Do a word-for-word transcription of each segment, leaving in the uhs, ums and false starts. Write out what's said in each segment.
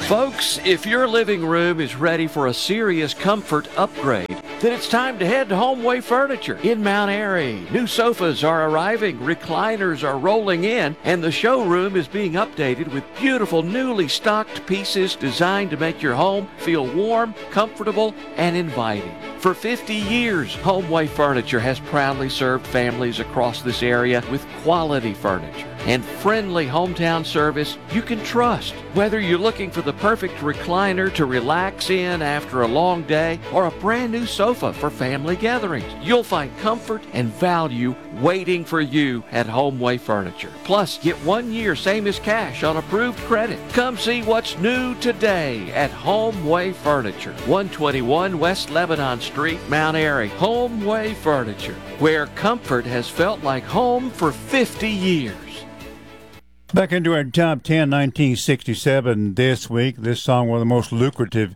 Folks, if your living room is ready for a serious comfort upgrade, then it's time to head to Homeway Furniture in Mount Airy. New sofas are arriving, recliners are rolling in, and the showroom is being updated with beautiful newly stocked pieces designed to make your home feel warm, comfortable, and inviting. For fifty years, Homeway Furniture has proudly served families across this area with quality furniture and friendly hometown service you can trust. Whether you're looking for the perfect recliner to relax in after a long day or a brand new sofa for family gatherings, you'll find comfort and value waiting for you at Homeway Furniture. Plus, get one year same as cash on approved credit. Come see what's new today at Homeway Furniture, one twenty-one West Lebanon Street, Mount Airy. Homeway Furniture, where comfort has felt like home for fifty years. Back into our top ten, nineteen sixty-seven this week. This song, one of the most lucrative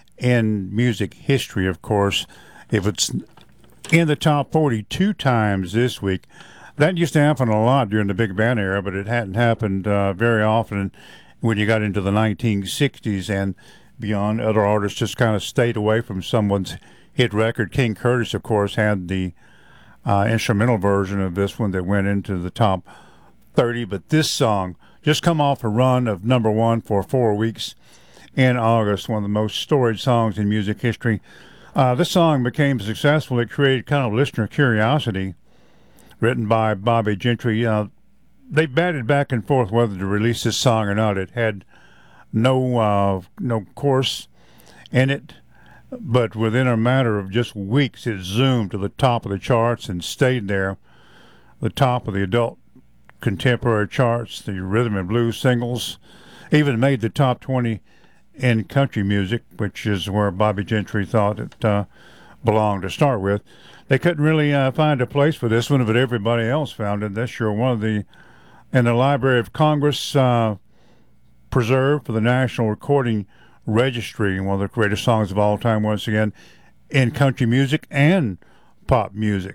in music history, of course. If it's in the top forty-two times this week, that used to happen a lot during the big band era, but it hadn't happened uh, very often when you got into the nineteen sixties and beyond. Other artists just kind of stayed away from someone's hit record. King Curtis, of course, had the uh, instrumental version of this one that went into the top thirty, but this song just come off a run of number one for four weeks in August, one of the most storied songs in music history. Uh, this song became successful. It created kind of listener curiosity, written by Bobby Gentry. Uh, they batted back and forth whether to release this song or not. It had no uh, no chorus in it, but within a matter of just weeks, it zoomed to the top of the charts and stayed there, the top of the adult contemporary charts, the rhythm and blues singles, even made the top twenty in country music, which is where Bobby Gentry thought it uh, belonged to start with. They couldn't really uh, find a place for this one, but everybody else found it. That's sure one of the, in the Library of Congress, uh, preserved for the National Recording Registry, one of the greatest songs of all time, once again, in country music and pop music.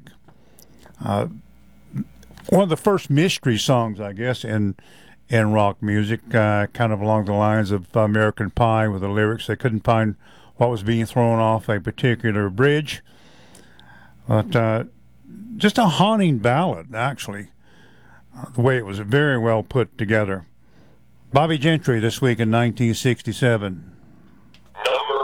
Uh, One of the first mystery songs, I guess, in in rock music, uh, kind of along the lines of American Pie with the lyrics. They couldn't find what was being thrown off a particular bridge. But uh, just a haunting ballad, actually, uh, the way it was very well put together. Bobby Gentry this week in nineteen sixty-seven.